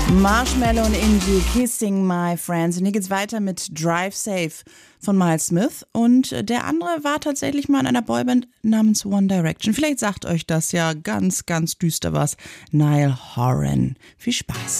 Marshmello und Inji, Kissing My Friends. Und hier geht's weiter mit Drive Safe von Miles Smith. Und der andere war tatsächlich mal in einer Boyband namens One Direction. Vielleicht sagt euch das ja ganz, ganz düster was. Niall Horan. Viel Spaß.